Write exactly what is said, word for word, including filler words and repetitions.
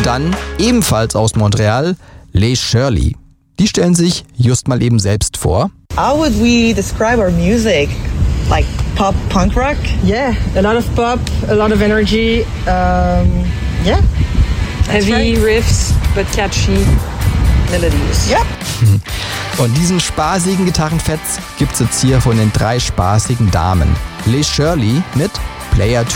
dann ebenfalls aus Montreal Les Shirley. Die stellen sich just mal eben selbst vor. How would we describe our music? Like pop, punk rock? Yeah, a lot of pop, a lot of energy. Um, yeah. Heavy right. Riffs, but catchy melodies. Yep. Und diesen spaßigen Gitarrenfetz gibt's jetzt hier von den drei spaßigen Damen. Les Shirley mit Player